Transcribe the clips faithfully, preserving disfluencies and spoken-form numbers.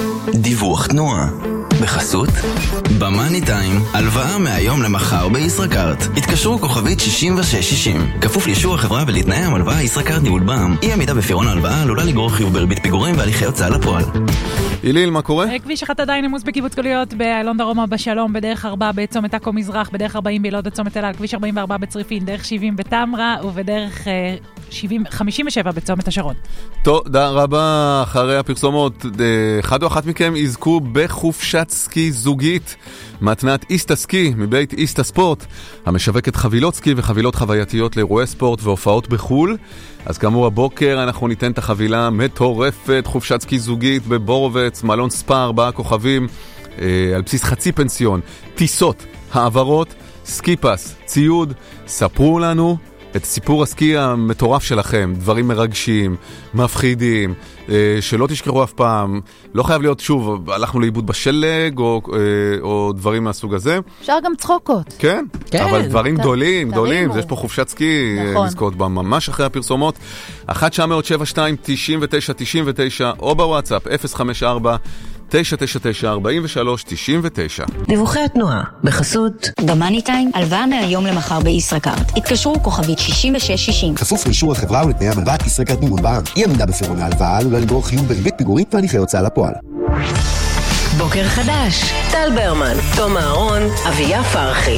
דיווח תנועה בחסות במאני טיים, הלוואה מהיום למחר בישראכרט. התקשרו כוכבית שישים ושש שישים. כפוף לאישור החברה ולתנאי ההלוואה. ישראכרט ניהול בע"מ. אי עמידה בפירעון ההלוואה עלולה לגרור חיוב בריבית פיגורים והליכי הוצאה לפועל. איליל, מה קורה? כביש אחת עדיין עמוס בקיבוץ גלויות, באיילון דרומה בשלום, בדרך ארבע בצומת עכו מזרח, בדרך ארבעים בלוד בצומת אל על, כביש ארבעים וארבע בצריפין, דרך שבעים בתמרה ובדרך שבעים, חמישים ושבע בצומת השרון. תודה רבה. אחרי הפרסומות, אחד או אחת מכם יזכו בחופשת סקי זוגית מתנת איסטה סקי מבית איסטה ספורט, המשווקת חבילות סקי וחבילות חווייתיות לאירועי ספורט והופעות בחול. אז כאמור הבוקר אנחנו ניתן את החבילה מטורפת, חופשת סקי זוגית בבורובץ, מלון ספא ארבעה כוכבים, אה, על בסיס חצי פנסיון, טיסות, העברות, סקי פס, ציוד. ספרו לנו את סיפור הסקי המטורף שלכם, דברים מרגשים, מפחידים, שלא תשכחו אף פעם. לא חייב להיות, שוב, הלכנו לאיבוד בשלג או, או דברים מהסוג הזה. אפשר גם צחוקות. כן, כן, אבל דברים ת, גדולים, גדולים. הוא... יש פה חופשת סקי, נכון. נזכות בה ממש אחרי הפרסומות. אחת תשע אפס שבע שתיים תשעים ותשע תשעים ותשע או בוואטסאפ אפס חמש ארבע תשע תשע תשע ארבעים ושלוש תשעים ותשע. דיווחי התנועה בחסות במאני טיים, הלוואה מהיום למחר בישראכרט. התקשרו כוכבית שישים ושש שישים. כפוף לאישור החברה ולתנאי ההלוואה. ישראכרט ניהול בע"מ. אי עמידה בפירעון ההלוואה עלולה לגרור חיוב בריבית פיגורים והליכי הוצאה לפועל. בוקר חדש, טל ברמן, תום אהרון, אביה פרחי.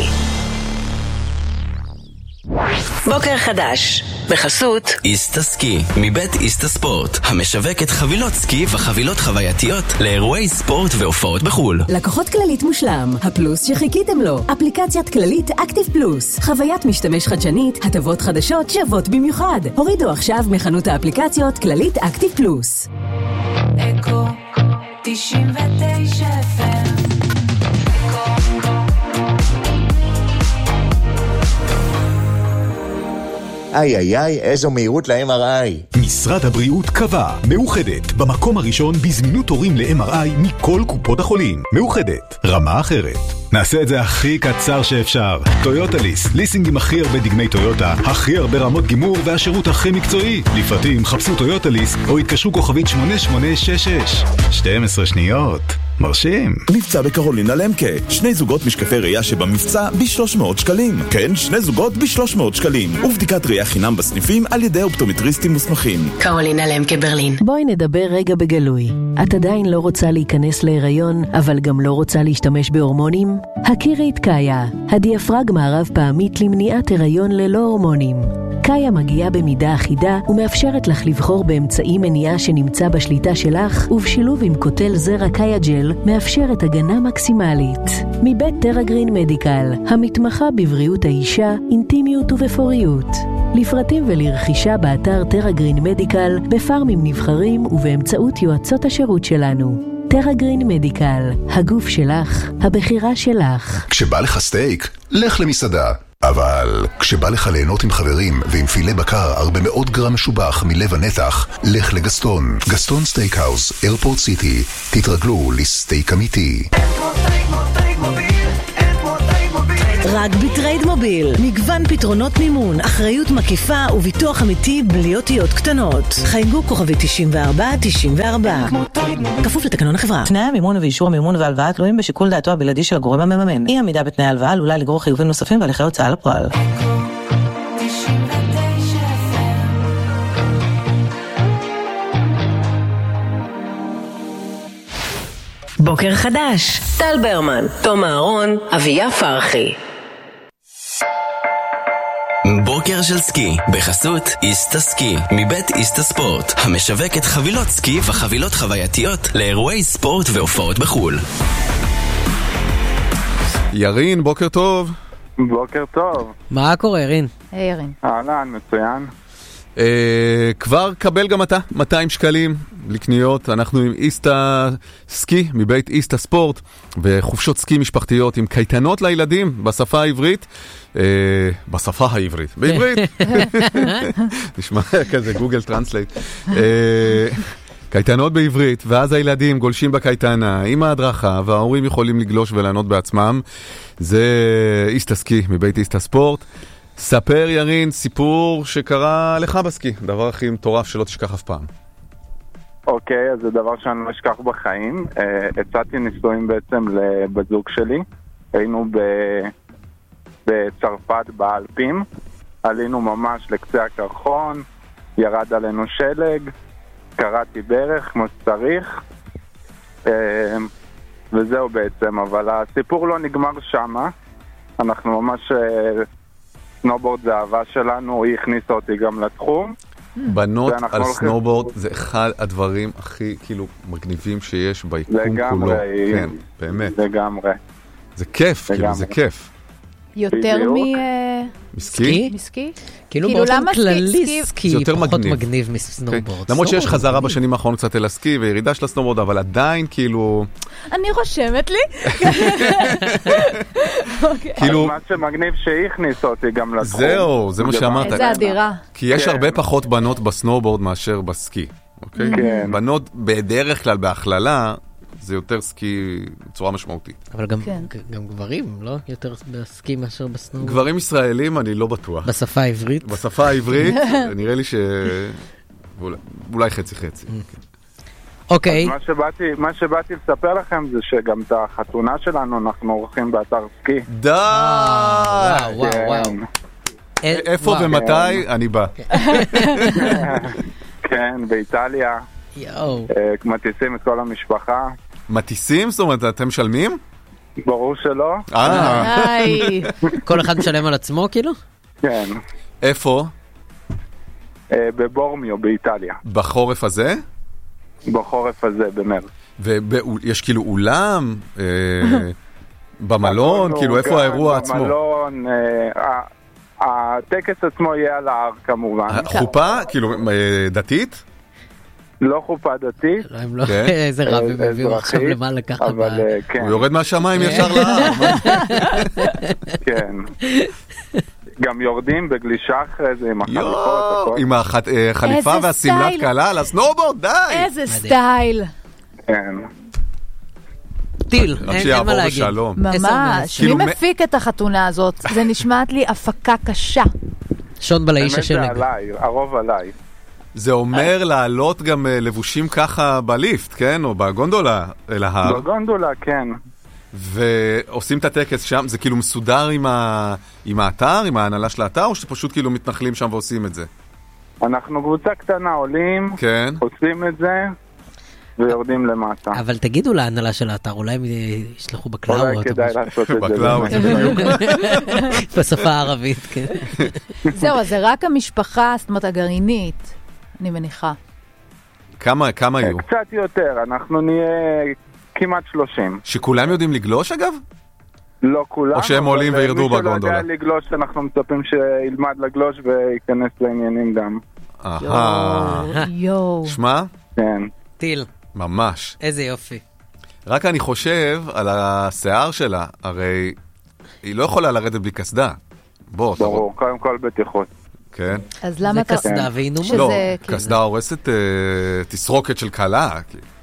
בוקר חדש בחסות איסטה סקי מבית איסטה ספורט, המשווקת חבילות סקי וחבילות חווייתיות לאירועי ספורט והופעות בחול. לקוחות כללית מושלם, הפלוס שחיכיתם לו. אפליקציית כללית אקטיב פלוס, חוויית משתמש חדשנית, הטבות חדשות שוות במיוחד. הורידו עכשיו מחנות האפליקציות כללית אקטיב פלוס. אקו תשעים ותשע אף אם. איי איי איי, איזו מהירות ל-אם אר איי. משרד הבריאות קבע, מאוחדת, במקום הראשון בזמינות תורים ל-אם אר איי מכל קופות החולים. מאוחדת, רמה אחרת. נעשה את זה הכי קצר שאפשר. טויוטה ליס, ליסינג עם הכי הרבה דגמי טויוטה, הכי הרבה רמות גימור והשירות הכי מקצועי. לפרטים חפשו טויוטה ליס או התקשרו כוכבית שמונה שמונה שש שש. שתים עשרה שניות. מרשים. מבצע בקרולינה למקה, שני זוגות משקפי ראייה שבמבצע ב-שלוש מאות שקלים. כן, שני זוגות ב-שלוש מאות שקלים. ובדיקת ראייה חינם בסניפים על ידי אופטומטריסטים מוסמכים. קרולינה למקה ברלין. בואי נדבר רגע בגלוי. את עדיין לא רוצה להיכנס להיריון, אבל גם לא רוצה להשתמש בהורמונים? הכירי את קאיה, הדיאפרגמה הרב פעמית למניעת הריון ללא הורמונים. קאיה מגיעה במידה אחידה ומאפשרת לך לבחור באמצעי מניעה שנמצא בשליטה שלך, ובשילוב עם קוטל זרע קאיה ג'ל מאפשרת הגנה מקסימלית. מבית טרגרין מדיקל, המתמחה בבריאות האישה, אינטימיות ובפוריות. לפרטים ולרכישה באתר טרגרין מדיקל, בפארמים נבחרים ובאמצעות יועצות השירות שלנו. טרגרין מדיקל, הגוף שלך, הבחירה שלך. כשבא לך סטייק, לך למסעדה. אבל כשבא לך ליהנות עם חברים ועם פילה בקר הרבה מאוד גרם משובח מלב הנתח, לך לגסטון. גסטון סטייקהאוס, איירפורט סיטי. תתרגלו לסטייק אמיתי. רק בטרייד מוביל, מגוון פתרונות מימון, אחריות מקיפה וביטוח אמיתי בלי אותיות קטנות. חייגו כוכבית תשעים וארבע תשעים וארבע. כפוף לתקנון החברה. תנאי המימון ואישור המימון והלוואה תלויים בשיקול דעתו הבלעדי של הגורם המממן. אי עמידה בתנאי ההלוואה עלולה לגרור חיובים נוספים והליכי הוצאה לפועל. בוקר חדש, טל ברמן, תום אהרון, אביה פרחי. בוקר של סקי בחסות איסטה סקי מבית איסטה ספורט, המשווקת חבילות סקי וחבילות חווייתיות לאירועי ספורט והופעות בחול. ירין, בוקר טוב. בוקר טוב. מה קורה, ירין? היי ירין. אהלן, מצוין. אה, כבר קבל גם אתה מאתיים שקלים לקניות. אנחנו עם איסטה סקי מבית איסטה ספורט וחופשות סקי משפחתיות עם קייטנות לילדים בשפה העברית, אה, בשפה העברית בעברית נשמע כזה גוגל טרנסלייט. אה, קייטנות בעברית, ואז הילדים גולשים בקייטנה עם ההדרכה וההורים יכולים לגלוש ולענות בעצמם. זה איסטה סקי מבית איסטה ספורט. ספר ירין סיפור שקרה לך בסקי, דבר הכי מטורף שלא תשכח אף פעם. אוקיי, אז זה דבר שאני לא אשכח בחיים. הצעתי נישואים בעצם לבת זוג שלי. היינו בצרפת באלפים. עלינו ממש לקצה הקרחון, ירד עלינו שלג, קראתי ברך כמו שצריך, וזהו בעצם. אבל הסיפור לא נגמר שמה. אנחנו ממש... סנובורד זה אהבה שלנו, היא הכניסה אותי גם לתחום. בנות על סנובורד זה אחד הדברים הכי כאילו מגניבים שיש ביקום כולו. לגמרי. כן, באמת. לגמרי. זה כיף, כאילו זה כיף. יותר מ... מסקי? מסקי? כאילו באופן כללי סקי פחות מגניב מסנובורד. למרות שיש חזרה בשנים האחרונות קצת אל הסקי וירידה של הסנובורד, אבל עדיין כאילו... אני רושמת לי. כאילו... מה שמגניב שהיא הכניסה אותי גם לתחום. זהו, זה מה שאמרת. איזה אדירה. כי יש הרבה פחות בנות בסנובורד מאשר בסקי. בנות בדרך כלל בהכללה, זה יותר סקי בצורה משמעותית. אבל גם, כן. גם גברים, לא? יותר בסקי מאשר בסנובורד. גברים ישראלים אני לא בטוח. בשפה העברית? בשפה העברית, נראה לי ש... אולי, אולי חצי חצי. אוקיי. מה שבאתי, מה שבאתי לספר לכם זה שגם את החתונה שלנו אנחנו עורכים באתר סקי. די! וואו, וואו, וואו. איפה ומתי? אני בא. כן, באיטליה. יואו. מטיסים את כל המשפחה. מטיסים? זאת אומרת, אתם משלמים? ברור שלא. אה. כל אחד משלם על עצמו, כאילו? כן. איפה? בבורמיו, באיטליה. בחורף הזה? בחורף הזה, במרץ. ויש כאילו אולם? במלון? כאילו, איפה האירוע עצמו? במלון, הטקס עצמו יהיה על ההר, כמובן. חופה? כאילו, דתית? לא חופה דתית. לא, הם לא, איזה רב הם הביאו עכשיו למעלה ככה. אבל כן. הוא יורד מהשמיים ישר להר. כן. גם יורדים בגלישה אחרי זה עם החליפות. עם החליפה והסמלת קלה על הסנובורד, די! איזה סטייל. כן. טיל, אין מה להגיד. ממש. מי מפיק את החתונה הזאת? זה נשמעת לי הפקה קשה. שון בלאיש השלג. באמת זה עליי, הרוב עליי. זה אומר לעלות גם לבושים ככה בליפט, כן? או בגונדולה אל ההר. בגונדולה, כן. ועושים את הטקס שם, זה כאילו מסודר עם, ה... עם האתר, עם ההנהלה של האתר, או שפשוט כאילו מתנחלים שם ועושים את זה? אנחנו קבוצה קטנה עולים, כן. עושים את זה, ויורדים למטה. אבל תגידו להנהלה של האתר, אולי הם ישלחו בקלאו. אולי כדאי לעשות את בקלאו, זה בדיוק. בשפה הערבית, כן. זהו, אז זה רק המשפחה, זאת אומרת, הגרעינית, אני מניחה. כמה, כמה יהיו? קצת יותר, אנחנו נהיה כמעט שלושים. שכולם יודעים לגלוש אגב? לא כולם. או שהם עולים וירדו בגונדולה? מי שלא יודע לגלוש, אנחנו מצפים שילמד לגלוש וייכנס לעניינים גם. אהה. יואו. שמה? כן. טיל. ממש. איזה יופי. רק אני חושב על השיער שלה, הרי היא לא יכולה לרדת בלי קסדה. בוא, ברור, ברור. קודם כל בטיחות. כן. אז למה אתה... זה קסדה ואינומה? לא, קסדה הורסת תסרוקת של קלה.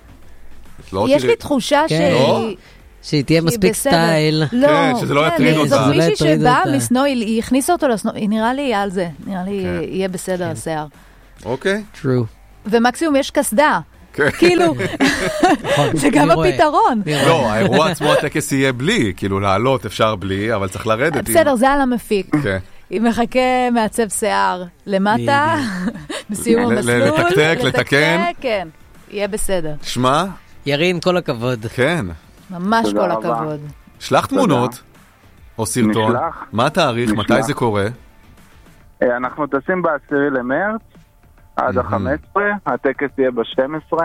יש לי תחושה שהיא... שהיא תהיה מספיק סטייל. לא, כן, שזה לא יטריד אותה. זאת מישהי שבאה מסנוי, היא הכניסה אותו לסנוי, היא נראה לי על זה, נראה לי יהיה בסדר השיער. אוקיי. True. ומקסימום יש קסדה. כאילו, זה גם הפתרון. לא, האירוע עצמו הטקס יהיה בלי, כאילו לעלות אפשר בלי, אבל צריך לרדת. בסדר, זה על המפיק. היא מחכה מעצב שיער למטה, בסיום המסלול. לתקתק, לתקן. כן, יהיה בסדר. שמה? ירין, כל הכבוד. כן. ממש כל הכבוד. שלח תמונות, או סרטון. מה התאריך? מתי זה קורה? אנחנו טסים בעשירי למרץ, עד ה-חמש עשרה, הטקס יהיה ב-שתים עשרה.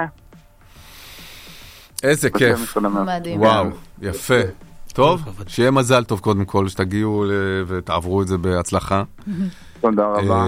איזה כיף. מדהים. וואו, יפה. טוב, שיהיה מזל טוב קודם כל, שתגיעו ותעברו את זה בהצלחה. תודה רבה.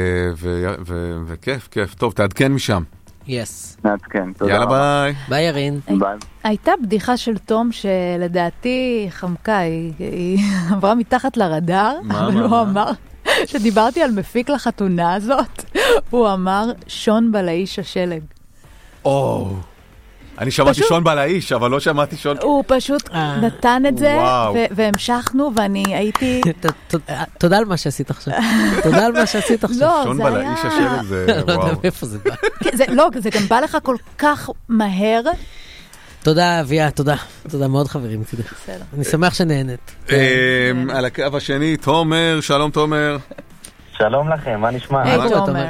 וכיף, כיף. טוב, תעדכן משם. יס. נעדכן, תודה יאללה, רבה. ביי. ביי ירין. ביי. הייתה בדיחה של תום שלדעתי חמקה, היא עברה מתחת לרדאר, אבל הוא אמר, שדיברתי על מפיק לחתונה הזאת, הוא אמר שון בלאיש השלג. או, אני שמעתי שון בעל האיש, אבל לא שמעתי שון... הוא פשוט נתן את זה, והמשכנו, ואני הייתי... תודה על מה שעשית עכשיו. תודה על מה שעשית עכשיו. לא, שון זה בעל היה... האיש השלג זה... לא יודע מאיפה זה בא. לא, זה גם בא לך כל כך מהר. תודה, אביה, תודה. תודה מאוד חברים מצידך. בסדר. אני שמח שנהנית. על הקו השני, תומר, שלום תומר. שלום לכם, מה נשמע? היי תומר.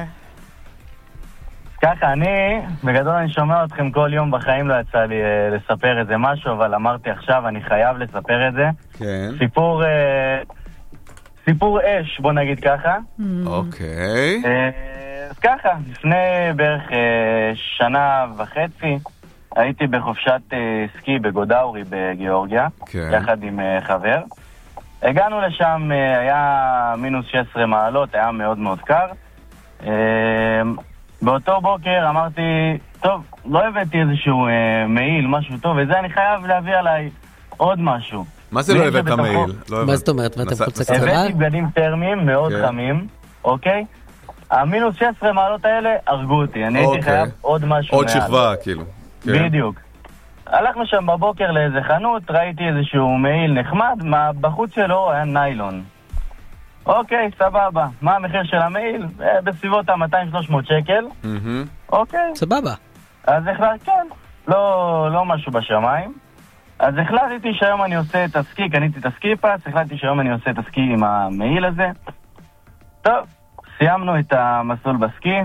ככה, אני, בגדול אני שומע אתכם כל יום, בחיים לא יצא לי uh, לספר איזה משהו, אבל אמרתי עכשיו, אני חייב לספר את זה. כן. סיפור, uh, סיפור אש, בוא נגיד ככה. אוקיי. Uh, אז ככה, לפני בערך uh, שנה וחצי, הייתי בחופשת uh, סקי בגודאורי בגיאורגיה, כן. יחד עם uh, חבר. הגענו לשם, uh, היה מינוס שש עשרה מעלות, היה מאוד מאוד קר. Uh, באותו בוקר אמרתי, טוב, לא הבאתי איזשהו אה, מעיל, משהו טוב, וזה אני חייב להביא עליי עוד משהו. מה זה לא הבאת מעיל? מה זאת אומרת? מה אתם חוצה קצרה? הבאתי בגדים טרמיים מאוד חמים, אוקיי? המינוס שש עשרה מעלות האלה הרגו אותי, אני הייתי חייב עוד משהו עוד שכבה, כאילו. בדיוק. הלכנו שם בבוקר לאיזה חנות, ראיתי איזשהו מעיל נחמד, בחוץ שלו היה ניילון. אוקיי, סבבה. מה המחיר של המעיל? בסביבות ה-מאתיים שלוש מאות שקל. אוקיי. סבבה. אז החלטתי, כן, לא, לא משהו בשמיים. אז החלטתי שהיום אני עושה את הסקי, קניתי את הסקי פס, החלטתי שהיום אני עושה את הסקי עם המעיל הזה. טוב, סיימנו את המסלול בסקי.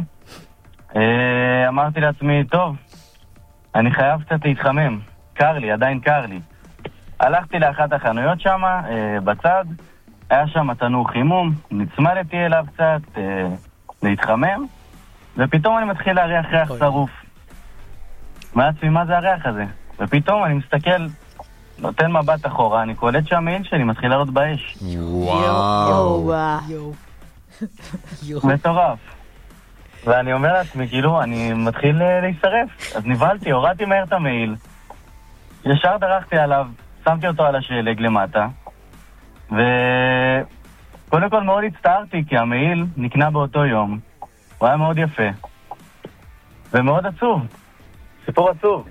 אמרתי לעצמי, טוב, אני חייב קצת להתחמם. קר לי, עדיין קר לי. הלכתי לאחת החנויות שם, בצד. היה שם תנור חימום, נצמדתי אליו קצת, אה, להתחמם, ופתאום אני מתחיל להריח ריח שרוף. מעצמי, מה זה הריח הזה? ופתאום אני מסתכל, נותן מבט אחורה, אני קולט שהמעיל שלי מתחיל לעלות באש. וואו. מטורף. ואני אומר לעצמי, כאילו, אני מתחיל להישרף. אז נבלתי, הורדתי מהר את המעיל, ישר דרכתי עליו, שמתי אותו על השלג למטה, וקודם כל מאוד הצטערתי, כי המעיל נקנה באותו יום. הוא היה מאוד יפה. ומאוד עצוב. סיפור עצוב.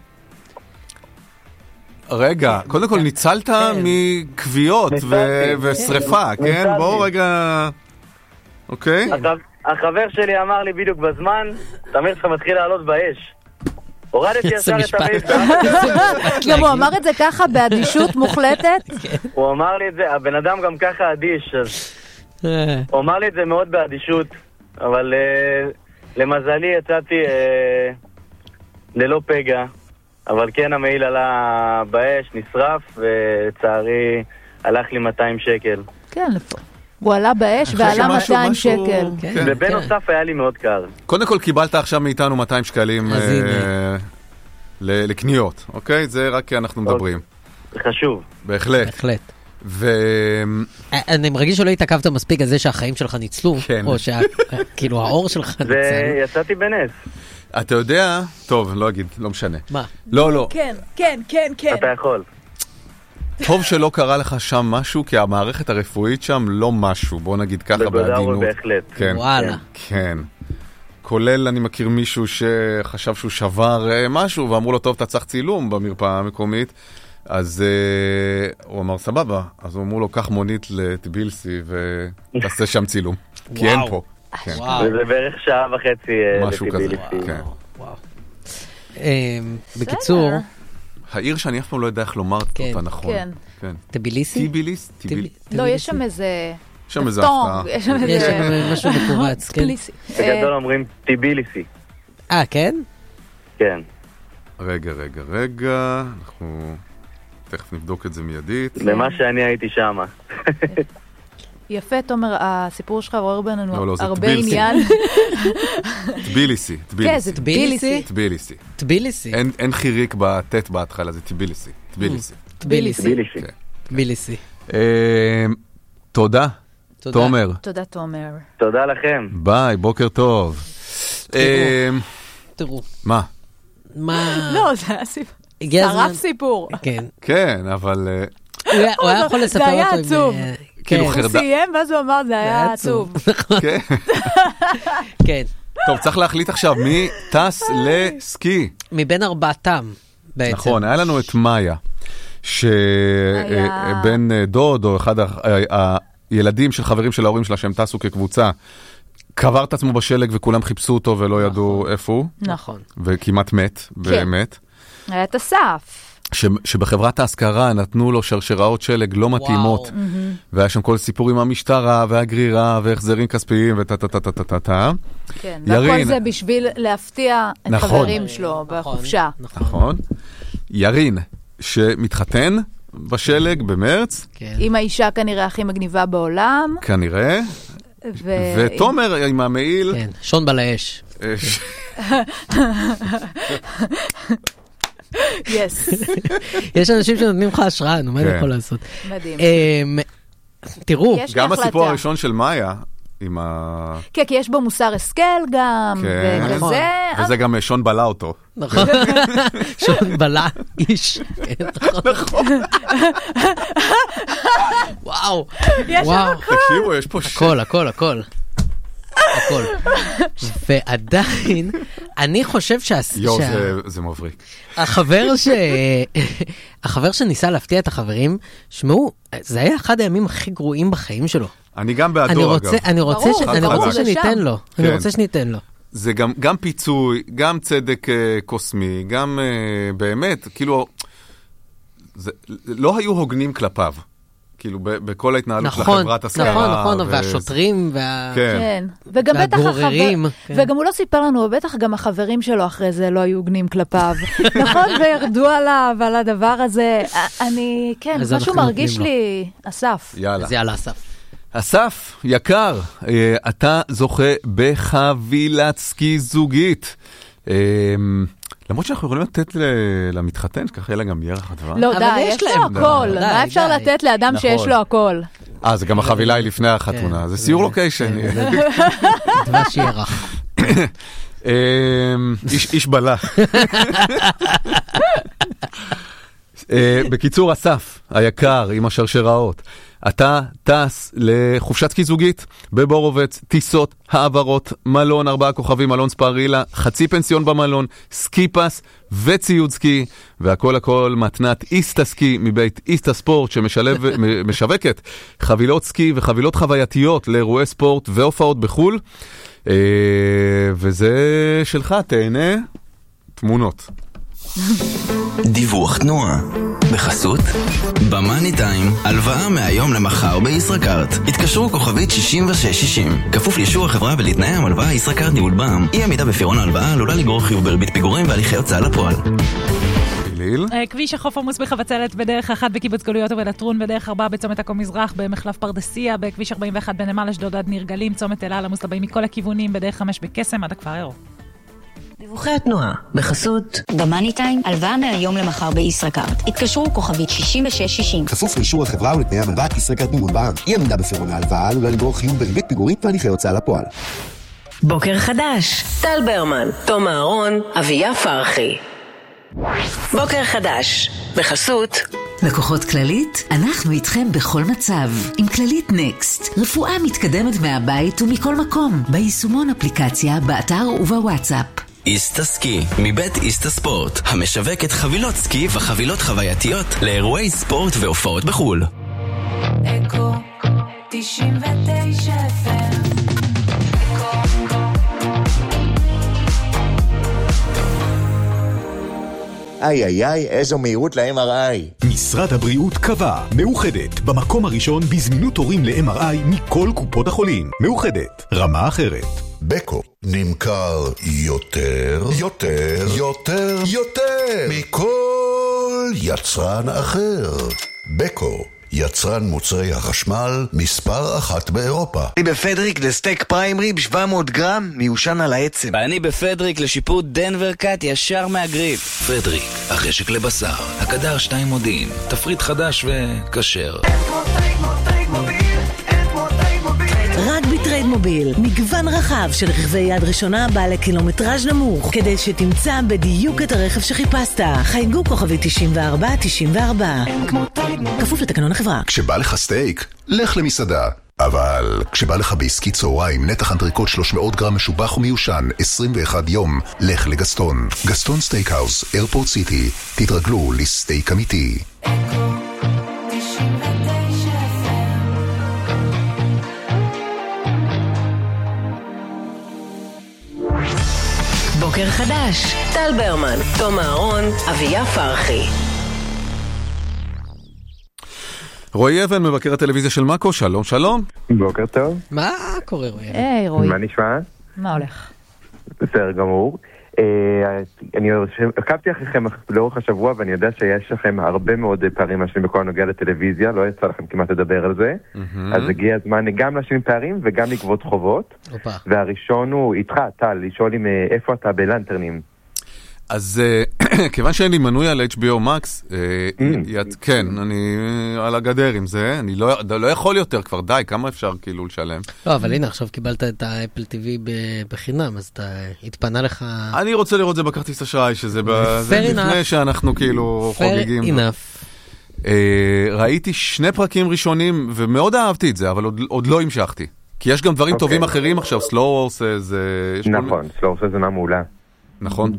רגע, קודם כל ניצלת מקביעות ושריפה, כן? בואו רגע... אוקיי? החבר שלי אמר לי בדיוק בזמן, תמיר שלך מתחיל לעלות באש. הורדתי ישר את המעיל. גם הוא אמר את זה ככה באדישות מוחלטת? הוא אמר לי את זה, הבן אדם גם ככה אדיש, אז... הוא אמר לי את זה מאוד באדישות, אבל למזלי יצאתי ללא פגע, אבל כן המעיל עלה באש, נשרף, ולצערי הלך לי מאתיים שקל. כן, לפה. הוא עלה באש ועלה מאתיים שקל. ובנוסף היה לי מאוד קר. קודם כל קיבלת עכשיו מאיתנו מאתיים שקלים לקניות, אוקיי? זה רק כי אנחנו מדברים. זה חשוב. בהחלט. בהחלט. ו... אני מרגיש שלא התעכבת מספיק על זה שהחיים שלך ניצלו, או שכאילו האור שלך ניצל. ויצאתי בנס. אתה יודע, טוב, לא אגיד, לא משנה. מה? לא, לא. כן, כן, כן, כן. אתה יכול. טוב שלא קרה לך שם משהו, כי המערכת הרפואית שם לא משהו, בוא נגיד ככה בעדינות. בהחלט. כן, וואלה. כן. כולל אני מכיר מישהו שחשב שהוא שבר משהו, ואמרו לו, טוב, אתה צריך צילום במרפאה המקומית, אז uh, הוא אמר, סבבה. אז הוא אמרו לו, קח מונית לטביליסי ותעשה שם צילום. כי אין פה. כן. וזה בערך שעה וחצי לטביליסי. כן. בקיצור... העיר שאני אף פעם לא יודע איך לומר אותה נכון. כן. טביליסי? טיביליס? לא, יש שם איזה... יש שם איזה הפתעה. יש שם איזה... משהו מקורץ, כן. בגדול אומרים טיביליסי. אה, כן? כן. רגע, רגע, רגע. אנחנו תכף נבדוק את זה מיידית. למה שאני הייתי שם. יפה, תומר, הסיפור שלך רואה בינינו הרבה עניין. טביליסי, טביליסי. כן, זה טביליסי. טביליסי. טביליסי. אין חיריק בטט בהתחלה, זה טביליסי. טביליסי. טביליסי. טביליסי. תודה, תומר. תודה, תומר. תודה לכם. ביי, בוקר טוב. תראו. מה? מה? לא, זה היה סיפור. שרף סיפור. כן. כן, אבל... הוא היה יכול לספר אותו. זה היה עצוב. כאילו הוא סיים, ואז הוא אמר, זה היה עצוב. כן. כן. טוב, צריך להחליט עכשיו מי טס לסקי. מבין ארבעתם. בעצם. נכון, היה לנו את מאיה, שבן דוד או אחד הילדים של חברים של ההורים שלה שהם טסו כקבוצה, קבר את עצמו בשלג וכולם חיפשו אותו ולא ידעו איפה הוא. נכון. וכמעט מת, באמת. היה את אסף. שבחברת ההשכרה נתנו לו שרשראות שלג לא מתאימות, והיה שם כל סיפור עם המשטרה והגרירה והחזרים כספיים וטטטטטטטטטט. כן, והכל זה בשביל להפתיע את חברים שלו בחופשה. נכון. ירין, שמתחתן בשלג במרץ. עם האישה כנראה הכי מגניבה בעולם. כנראה. ותומר עם המעיל. כן, שון בלאש. יס. יש אנשים שנותנים לך השראה, נו, מה אני יכול לעשות? מדהים. תראו. גם הסיפור הראשון של מאיה, עם ה... כן, כי יש בו מוסר השכל גם, וכזה. וזה גם שון בלה אותו. נכון. שון בלה איש. נכון. וואו. יש שם הכל. תקשיבו, יש פה... הכל, הכל, הכל. הכל. ועדיין, אני חושב שה... יו, זה מבריק. החבר ש... החבר שניסה להפתיע את החברים, שמעו, זה היה אחד הימים הכי גרועים בחיים שלו. אני גם בעדו, אגב. אני רוצה שניתן לו. אני רוצה שניתן לו. זה גם פיצוי, גם צדק קוסמי, גם באמת, כאילו, לא היו הוגנים כלפיו. כאילו, בכל ההתנהלות של החברת השכרה. נכון, נכון, והשוטרים, והגוררים. וגם הוא לא סיפר לנו, בטח גם החברים שלו אחרי זה לא היו הוגנים כלפיו. נכון, וירדו עליו, על הדבר הזה. אני, כן, משהו מרגיש לי, אסף. יאללה. אז יאללה, אסף. אסף, יקר, אתה זוכה בחבילת סקי זוגית. למרות שאנחנו יכולים לתת למתחתן, שככה יהיה לה גם ירח הדבר. לא, די, יש לו הכל. מה אפשר לתת לאדם שיש לו הכל? אה, זה גם החבילה היא לפני החתונה. זה סיור לוקיישן. דבש ירח. איש בלה. בקיצור, אסף, היקר, עם השרשראות. אתה טס לחופשת סקי זוגית בבורובץ, טיסות, העברות, מלון, ארבעה כוכבים, מלון ספרילה, חצי פנסיון במלון, סקי פס וציוד סקי, והכל הכל מתנת איסטה סקי מבית איסטה ספורט, שמשווקת חבילות סקי וחבילות חווייתיות לאירועי ספורט והופעות בחול. וזה שלך, תהנה תמונות. דיווח תנועה בחסות במאני טיים, הלוואה מהיום למחר בישראכרט. התקשרו כוכבית שישים ושש שישים. כפוף לאישור החברה ולתנאי המלוואה ישראכרט ניהול בע"מ. אי עמידה בפירעון ההלוואה עלולה לגרור חיוב בריבית פיגורים והליכי הוצאה לפועל. כביש החוף עמוס בחבצלת בדרך אחת בקיבוץ גלויות ובלטרון, בדרך ארבע בצומת עכו מזרח, במחלף פרדסיה, בכביש ארבעים ואחת בנמל אשדוד עד ניר גלים, צומת אל על עמוס לבאים מכל הכיוונים, בדרך חמש בקסם עד הכפר עירו. דיווחי התנועה בחסות במאני טיים, הלוואה מהיום למחר בישראכרט. התקשרו כוכבית שישים ושש שישים. כפוף לאישור החברה ולתנאי המלוואה ישראכרט ניהול בע"מ. אי עמידה בפירעון ההלוואה עלולה לגרור חיוב בריבית פיגורים והליכי הוצאה לפועל. בוקר חדש, טל ברמן, תום אהרון, אביה פרחי. בוקר חדש בחסות לקוחות כללית, אנחנו איתכם בכל מצב. עם כללית נקסט, רפואה מתקדמת מהבית ומכל מקום, ביישומון אפליקציה, באתר ובוואטסאפ. איסטה סקי, מבית איסטה ספורט, המשווקת חבילות סקי וחבילות חווייתיות לאירועי ספורט והופעות בחול. אקו תשעים ותשע אף אם. איי איי איי, איזו מהירות ל-אם אר איי. משרד הבריאות קבע, מאוחדת, במקום הראשון בזמינות תורים ל-אם אר איי מכל קופות החולים. מאוחדת, רמה אחרת. בקו נמכר יותר, יותר, יותר, יותר מכל יצרן אחר. בקו, יצרן מוצרי החשמל מספר אחת באירופה. אני בפדריק לסטייק פריים ריב שבע מאות גרם מיושן על העצם. ואני בפדריק לשיפוט דנבר קאט ישר מהגריל. פדריק, החשק לבשר, הקדר שתיים מודיעין, תפריט חדש וקשר. רק בטרייד מוביל, מגוון רחב של רכבי יד ראשונה בעלי קילומטראז' נמוך, כדי שתמצא בדיוק את הרכב שחיפשת. חייגו כוכבי תשעים וארבע תשעים וארבע. כפוף לתקנון החברה. כשבא לך סטייק, לך למסעדה. אבל כשבא לך בעסקי צהריים נתח אנטריקוט שלוש מאות גרם משובח ומיושן עשרים ואחד יום, לך לגסטון. גסטון סטייקהאוס, איירפורט סיטי. תתרגלו לסטייק אמיתי. בוקר חדש, טל ברמן, תום אהרון, אביה פרחי. רועי אבן, מבקר הטלוויזיה של מאקו, שלום, שלום. בוקר טוב. מה קורה רועי? היי רועי. מה נשמע? מה הולך? בסדר גמור. אני עקבתי אחריכם לאורך השבוע ואני יודע שיש לכם הרבה מאוד פערים משלים בכל הנוגע לטלוויזיה, לא יצא לכם כמעט לדבר על זה, אז הגיע הזמן גם להשלים פערים וגם לגבות חובות, והראשון הוא איתך, טל, לשאול אם איפה אתה בלנטרנים. אז כיוון שאין לי מנוי על אייץ' בי או Max, כן, אני על הגדר עם זה, אני לא יכול יותר כבר, די, כמה אפשר כאילו לשלם? לא, אבל הנה, עכשיו קיבלת את האפל טיווי בחינם, אז אתה התפנה לך... אני רוצה לראות זה בכרטיס אשראי, שזה לפני שאנחנו כאילו חוגגים. fair enough. ראיתי שני פרקים ראשונים, ומאוד אהבתי את זה, אבל עוד לא המשכתי. כי יש גם דברים טובים אחרים עכשיו, Slow Horses... נכון, Slow Horses זה מעולה. נכון.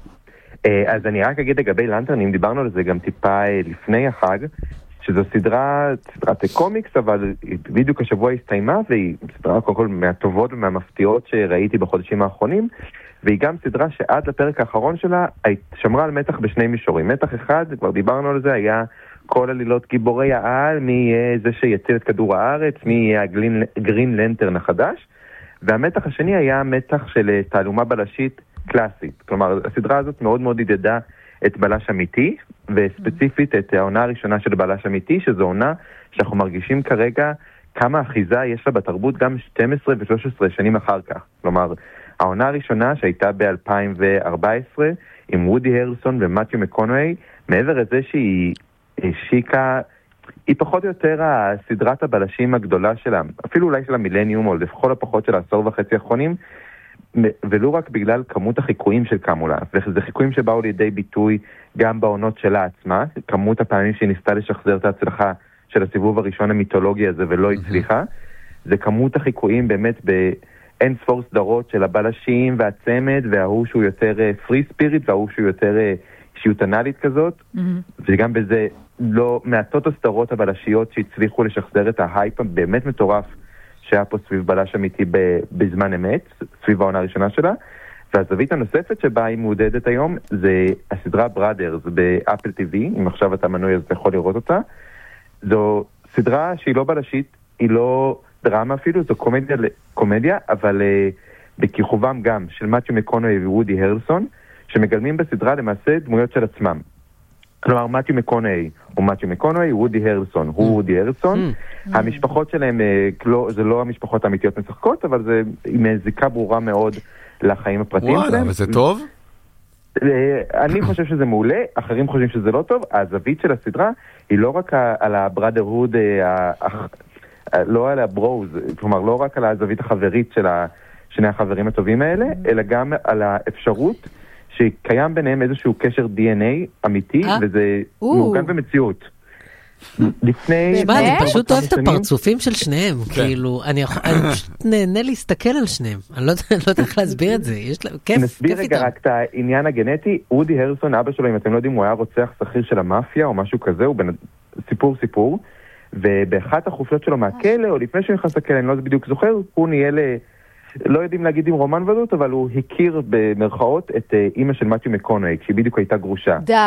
אז אני רק אגיד לגבי לנטרנים, דיברנו על זה גם טיפה לפני החג, שזו סדרה, סדרת קומיקס, אבל בדיוק השבוע הסתיימה, והיא סדרה קודם כל מהטובות ומהמפתיעות שראיתי בחודשים האחרונים, והיא גם סדרה שעד לפרק האחרון שלה שמרה על מתח בשני מישורים. מתח אחד, כבר דיברנו על זה, היה כל עלילות גיבורי העל, מי יהיה זה שיציל את כדור הארץ, מי יהיה הגרין לנטרן החדש, והמתח השני היה מתח של תעלומה בלשית קלאסית. כלומר, הסדרה הזאת מאוד מאוד ידדה את בלש אמיתי, וספציפית את העונה הראשונה של בלש אמיתי, שזו עונה שאנחנו מרגישים כרגע כמה אחיזה יש לה בתרבות גם שתים עשרה ו-שלוש עשרה שנים אחר כך. כלומר, העונה הראשונה שהייתה ב-אלפיים וארבע עשרה עם וודי הרלסון ומתיו מקונאי, מעבר לזה שהיא השיקה, היא פחות או יותר הסדרת הבלשים הגדולה שלה, אפילו אולי של המילניום, או לכל הפחות של העשור וחצי האחרונים, ולא רק בגלל כמות החיקויים של קמולה, וזה חיקויים שבאו לידי ביטוי גם בעונות שלה עצמה, כמות הפעמים שהיא ניסתה לשחזר את ההצלחה של הסיבוב הראשון המיתולוגי הזה ולא הצליחה, זה כמות החיקויים באמת באין ספור סדרות של הבלשים והצמד, וההוא שהוא יותר פרי ספיריט, וההוא שהוא יותר שיוטנלית כזאת, וגם בזה לא מעטות הסדרות הבלשיות שהצליחו לשחזר את ההייפ באמת מטורף שהיה פה סביב בלש אמיתי בזמן אמת, סביב העונה הראשונה שלה, והזווית הנוספת שבה היא מעודדת היום, זה הסדרה בראדרס באפל טיווי, אם עכשיו אתה מנוי אז אתה יכול לראות אותה. זו סדרה שהיא לא בלשית, היא לא דרמה אפילו, זו קומדיה, קומדיה אבל uh, בכיכובם גם של מתיו מקונאי ווודי הרלסון, שמגלמים בסדרה למעשה דמויות של עצמם. כלומר, מתיו מקונאי הוא מתיו מקונאי, וודי הרלסון הוא וודי הרלסון. המשפחות שלהם, זה לא המשפחות האמיתיות משחקות, אבל זה עם זיקה ברורה מאוד לחיים הפרטיים שלהם. וואלה, וזה טוב? אני חושב שזה מעולה, אחרים חושבים שזה לא טוב. הזווית של הסדרה היא לא רק על הבראדרהוד, לא על הברוז, כלומר, לא רק על הזווית החברית של שני החברים הטובים האלה, אלא גם על האפשרות שקיים ביניהם איזשהו קשר די אן איי אמיתי, וזה מעוגן במציאות. לפני... שמע, אני פשוט אוהב את הפרצופים של שניהם, כאילו, אני פשוט נהנה להסתכל על שניהם, אני לא יודע איך להסביר את זה, יש להם, כיף, כיף איתם. נסביר רגע רק את העניין הגנטי, וודי הרלסון, אבא שלו, אם אתם לא יודעים, הוא היה רוצח שכיר של המאפיה או משהו כזה, הוא סיפור סיפור, ובאחת החופשות שלו מהכלא, או לפני שהוא נכנס לכלא, אני לא בדיוק זוכר, הוא ניהל... לא יודעים להגיד עם רומן ודות, אבל הוא הכיר במרכאות את אימא של מתיו מקונאי, כשהיא בדיוק הייתה גרושה.